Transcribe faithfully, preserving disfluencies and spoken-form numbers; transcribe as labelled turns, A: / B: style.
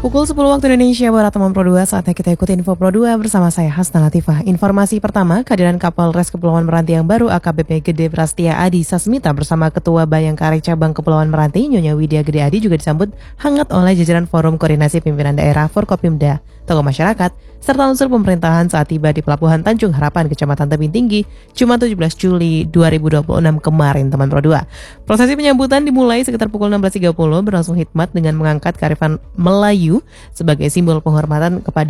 A: Pukul sepuluh waktu Indonesia Barat, teman Pro dua, saatnya kita ikuti info Pro dua bersama saya Hasna Latifah. Informasi pertama, kehadiran Kapolres Kepulauan Meranti yang baru A K B P Gede Prastia Adi Sasmita bersama Ketua Bayangkari Cabang Kepulauan Meranti Nyonya Widya Gede Adi juga disambut hangat oleh jajaran Forum Koordinasi Pimpinan Daerah Forkopimda, tokoh masyarakat, serta unsur pemerintahan saat tiba di Pelabuhan Tanjung Harapan, Kecamatan Tebing Tinggi, Jumat tujuh belas Juli dua ribu dua puluh enam kemarin, teman Pro dua. Prosesi penyambutan dimulai sekitar pukul enam belas tiga puluh, berlangsung hikmat dengan mengangkat kearifan Melayu sebagai simbol penghormatan kepada